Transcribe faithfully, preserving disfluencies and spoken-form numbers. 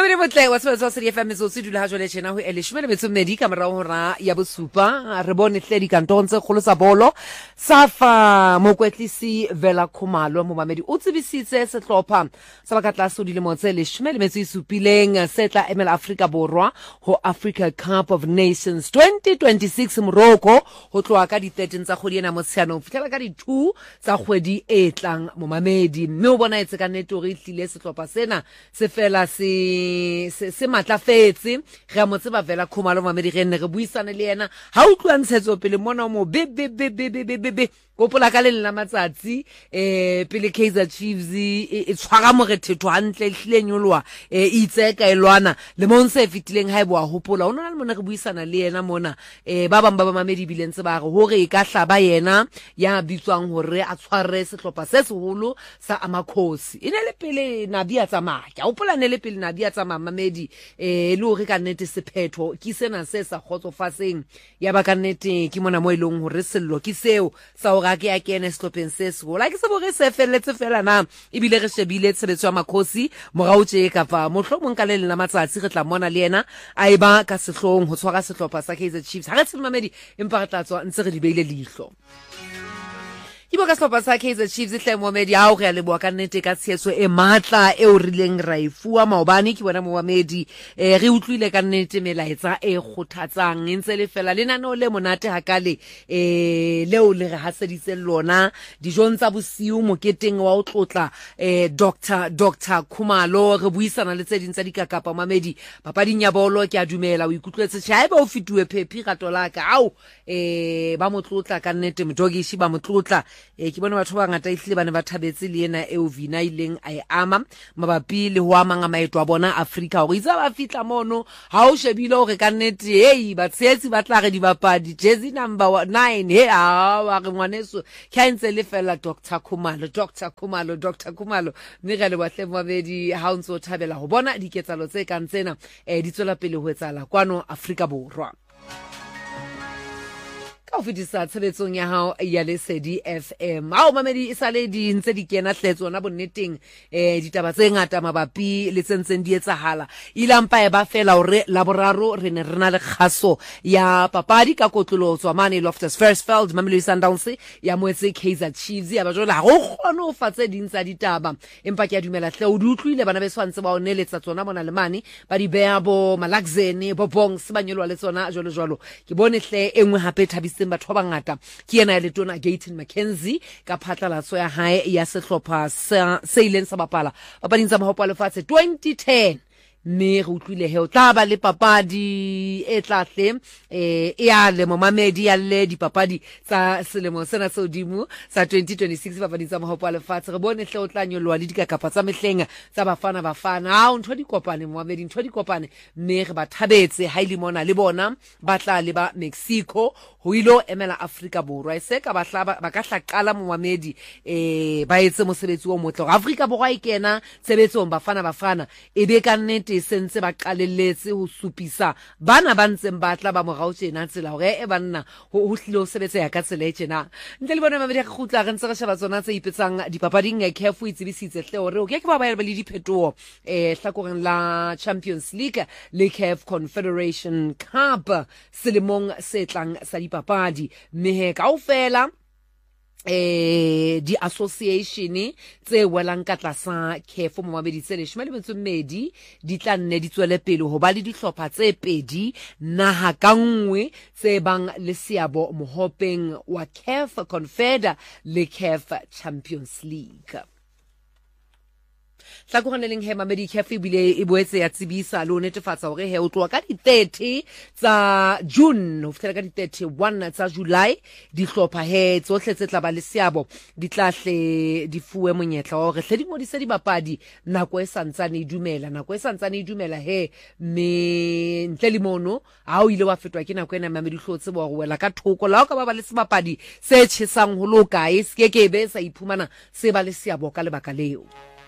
Mary Motle wa tswetso se F M so se dula ha jole tjena ho eleshome le metso mmedi ka morao hora ya bosupa re bone hle di kantonse kholo sa bolo safa mokwetlisi Vela Khumalo momamedi o tsebisitse sehlopha sa bakatlaso di le motse leshome le metso isupileng se tla emela Afrika Borwa ho Africa Cup of Nations twenty twenty-six Morocco ho tloa ka di thirteen tsa kgwedi ena motsheanong fitela ka di two tsa kgwedi e tlang momamedi mme o bona etse ka netori hlile sehlopha sena se fela se se se matlafetse re mo tseba Vela Khumalo mamedi re ne re buisana le yena ha o tloa ntshetso pele mona mo be be be be be be be go pola ka le la matsatsi eh pele Kaizer Chiefs e tshwara mo re thetho hantle hlile nyolwa e itseka elwana le monse fitileng haebo a hopola ona le mona re buisana le yena mona eh ba bang ba ba mamedi bilentse ba re hore e ka hlaba yena ya bitswang hore a tshware sehlopha se seholo sa Amakhosi ine le pele Nabi a tsamaya o pola ne le pele Nabi a tsamaya mamedi eh le hore ka nnete sephetho ke sena se sa khotsofatseng ya ba ka nnete ke mona mo ilong hore sello ke seo sa o ga ke a kene stopeng se se go like se bo re se felletse fela na ibile re shebile tshebetso ya Makhosi morao tje kapa mohlomong ka le la matsatsi re tla mona le yena a eba ka sehlong ho tshwara sehlopha sa Kaizer Chiefs ha re tsema mamedi empa re tla tswa ntse re di beile leihlo Ibo ka sehlopha sa Kaizer Chiefs hle Mohamedi ha o re a leboa ka nnete ka tsheso e matla e o rileng ra ifua maobane ke bona Mohamedi eh re utlwile ka nnete melaetsa e khothatsang ntse le fela le nano le monate hakale eh leo le re haseditse lona dijong tsa bosiu moketeng wa o tlotla eh Dr Dr Khumalo re buisana le tse ding tsa dikakapa Mohamedi papading ya bolo ke a dumela o ikutlwetse tshaiba o fituwe phephi rato la ka au eh ba motlotla ka nnete mdogishi ba motlotla e ke bona batho ba ngata ihlile bane ba thabetse le ena e o vina ileng a ama mabapi le ho amanga maeto a bona Afrika o itsa ba fitla mono ha o shebile hore ka nnete hey ba tsetsi ba tla re di bapadi jersey number nine he a wa re ngwaneso ke ntse le fela Dr Khumalo Dr Khumalo Dr Khumalo mme ga le batle Mohamedi ha o ntse o thabela ho bona diketsalo tse kang tsena e di tswela pele ho etsala kwano Afrika Borwa ka o fitisa tshebetsong ya hao ya Lesedi F M ha o mamedi isale di ntse di kena hletso na bonneteng eh ditaba tse ngata mabapi le tsentseng di etsahala ilampa e ba fela hore laboraro re ne rena le khaso ya papadi ka kotlolo tswa mane Loftus Versfeld Mamelodi Sundowns ya moetse Kaizer Chiefs ya ba jola go kgona o fatse dintsa ditaba empa ke a dumela hle o di utlwile bana be swantse ba o neletsa tsona bona le mane ba di beya bo Malaxeni bo Bongs ba nyolwa le tsona jolo jolo ke bone hle engwe hape thabisa batho ba ngata ke yena le tona Gayton McKenzie ka phatlalatso ya hae ya sehlopha se ileng sa bapala papading tsa mahopo a lefatshe twenty ten mme re utlwile he o tla ba le papadi e tlahle eh e a le Momamedi ya le dipapadi tsa selemo sena se odimo sa twenty twenty-six papadi tsa mahopo a lefatshe re bone hle o tla nyolwa le dikakapa tsa mehlenga tsa bafana bafana ha o ntho di kopane Mohamedi ntho di kopane mme re ba thabetse ha ile mona le bona ba tla le ba Mexico ho ilo emela Afrika Borwa e se ka ba hlaba ba ka hlaqala Mohamedi eh ba etse mosebetsi o motle Afrika Borwa e kena tshebetsong bafana bafana e be ka nnete sentse ba qalelletse ho supisa bana ba ntseng ba tla ba morao tjena tsela hore e banna ho hlile ho sebetsa ya ka tsela e tjena ntle le bona Mamedi ga khutla re ntse re sheba tsona tse ipetsang dipapading e careful itsebisitse hle hore o ke ke ba ba le diphetoho eh hlakoreng la Champions League le C A F Confederation Cup selemong se tlang sa dipapadi mehe kaofela eh di association tse welang ka tlasa C A F mo mabedi tse leshome le metso mmedi di tla nne di tswele pele ho ba le dihlopha tse pedi naha ka nngwe tse bang le seabo mohopeng wa C A F Confederation le C A F Champions League Hlakogane leng he Mamedi C A F bile e boetse ya tsebisa le o netefatsa hore he o tloa ka di thirty tsa June ho fihlela ka di thirty-one tsa July di hlopha he tsohle tse tla ba le seabo di tlahle di fuwe monyetla hore hle di ngodise di bapadi nako e santsane e dumela nako e santsane e dumela he me ntle le mono ha o ile wa fetwa ke nako ena Mamedi hlotse bo go wela ka thoko la o ka ba ba le sebapadi se tshesang ho loka e se ke ke be sa iphumana se ba le seabo ka lebaka leo